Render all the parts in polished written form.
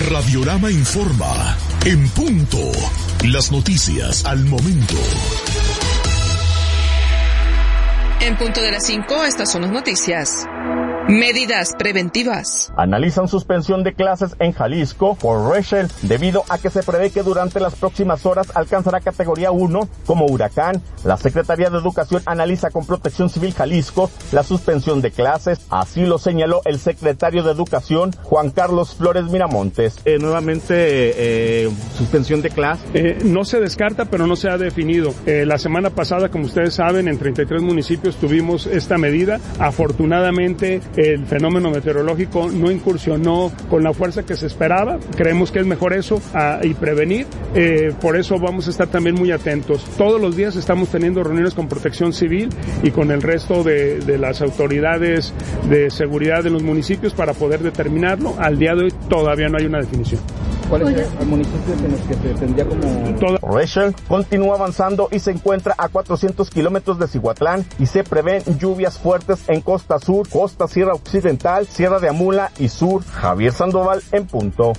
Radiorama informa. En punto. Las noticias al momento. En punto de las 5, estas son las noticias. Medidas preventivas. Analizan suspensión de clases en Jalisco por Rachel debido a que se prevé que durante las próximas horas alcanzará categoría 1 como huracán. La Secretaría de Educación analiza con Protección Civil Jalisco la suspensión de clases. Así lo señaló el secretario de Educación, Juan Carlos Flores Miramontes. Nuevamente suspensión de clases. No se descarta, pero no se ha definido. La semana pasada, como ustedes saben, en 33 municipios tuvimos esta medida. Afortunadamente, el fenómeno meteorológico no incursionó con la fuerza que se esperaba. Creemos que es mejor eso y prevenir. Por eso vamos a estar también muy atentos. Todos los días estamos teniendo reuniones con Protección Civil y con el resto de las autoridades de seguridad de los municipios para poder determinarlo. Al día de hoy todavía no hay una definición. ¿Cuáles son los municipios en los que se tendría como...? Rachel continúa avanzando y se encuentra a 400 kilómetros de Cihuatlán y se prevén lluvias fuertes en Costa Sur, Costa Sierra Occidental, Sierra de Amula y Sur. Javier Sandoval en punto.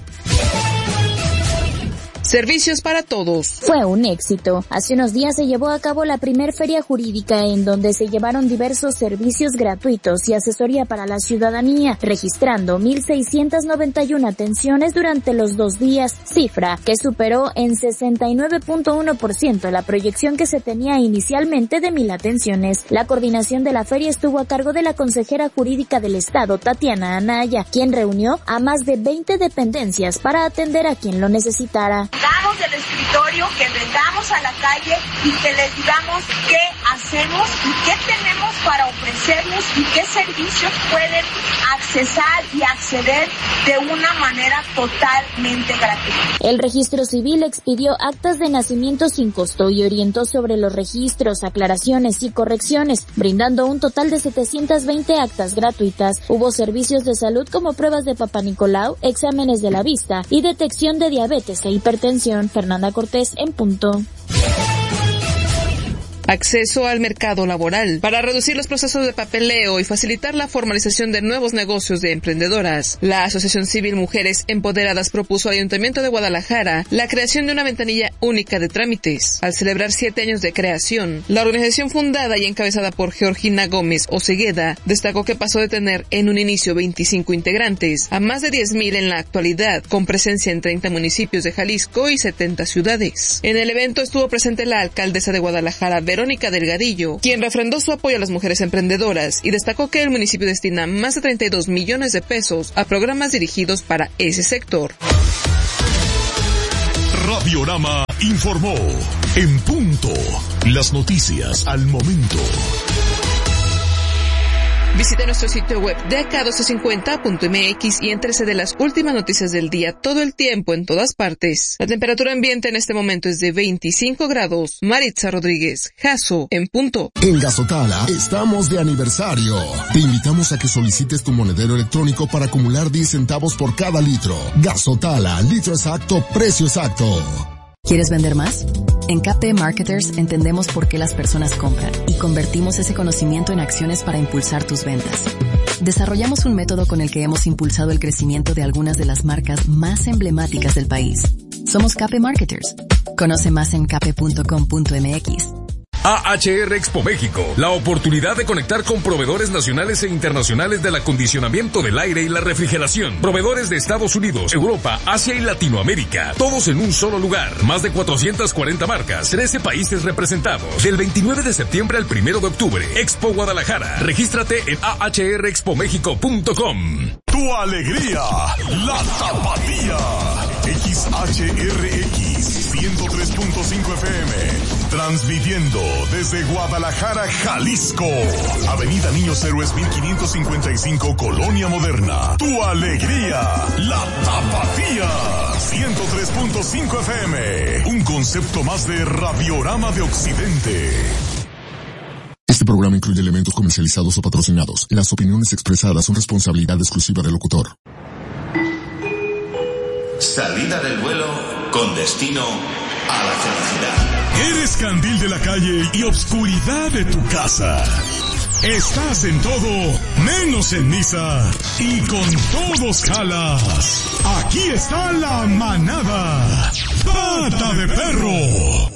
Servicios para todos. Fue un éxito. Hace unos días se llevó a cabo la primer feria jurídica en donde se llevaron diversos servicios gratuitos y asesoría para la ciudadanía, registrando 1,691 atenciones durante los 2 días, cifra que superó en 69.1% la proyección que se tenía inicialmente de 1,000 atenciones. La coordinación de la feria estuvo a cargo de la consejera jurídica del Estado, Tatiana Anaya, quien reunió a más de 20 dependencias para atender a quien lo necesitara. Vengamos del escritorio, que vengamos a la calle y que les digamos qué hacemos y qué tenemos para ofrecerles y qué servicios pueden accesar y acceder de una manera totalmente gratuita. El registro civil expidió actas de nacimiento sin costo y orientó sobre los registros, aclaraciones y correcciones, brindando un total de 720 actas gratuitas. Hubo servicios de salud como pruebas de Papá Nicolau, exámenes de la vista y detección de diabetes e hipertensión. Fernanda Cortés en punto. Acceso al mercado laboral. Para reducir los procesos de papeleo y facilitar la formalización de nuevos negocios de emprendedoras, la Asociación Civil Mujeres Empoderadas propuso al Ayuntamiento de Guadalajara la creación de una ventanilla única de trámites. Al celebrar 7 años de creación, la organización fundada y encabezada por Georgina Gómez Osegueda destacó que pasó de tener en un inicio 25 integrantes a más de 10,000 en la actualidad, con presencia en 30 municipios de Jalisco y 70 ciudades. En el evento estuvo presente la alcaldesa de Guadalajara, Verónica Delgadillo, quien refrendó su apoyo a las mujeres emprendedoras y destacó que el municipio destina más de 32 millones de pesos a programas dirigidos para ese sector. Radiorama informó. En punto. Las noticias al momento. Visite nuestro sitio web dk1250.mx y entérese de las últimas noticias del día todo el tiempo en todas partes. La temperatura ambiente en este momento es de 25 grados. Maritza Rodríguez, Jaso, en punto. En Gazotala estamos de aniversario. Te invitamos a que solicites tu monedero electrónico para acumular 10 centavos por cada litro. Gazotala, litro exacto, precio exacto. ¿Quieres vender más? En KP Marketers entendemos por qué las personas compran y convertimos ese conocimiento en acciones para impulsar tus ventas. Desarrollamos un método con el que hemos impulsado el crecimiento de algunas de las marcas más emblemáticas del país. Somos KP Marketers. Conoce más en kp.com.mx. AHR Expo México, la oportunidad de conectar con proveedores nacionales e internacionales del acondicionamiento del aire y la refrigeración, proveedores de Estados Unidos, Europa, Asia y Latinoamérica, todos en un solo lugar, más de 440 marcas, 13 países representados, del 29 de septiembre al 1 de octubre, Expo Guadalajara, regístrate en ahrexpomexico.com. Tu alegría, la tapatía, XHRX 103.5 FM. Transmitiendo desde Guadalajara, Jalisco. Avenida Niños Héroes 1555, Colonia Moderna. Tu alegría, la tapatía. 103.5 FM. Un concepto más de Radiorama de Occidente. Este programa incluye elementos comercializados o patrocinados. Las opiniones expresadas son responsabilidad exclusiva del locutor. Salida del vuelo con destino a la felicidad. ¿Eres candil de la calle y obscuridad de tu casa? Estás en todo, menos en misa. Y con todos jalas. Aquí está la manada. Pata de perro.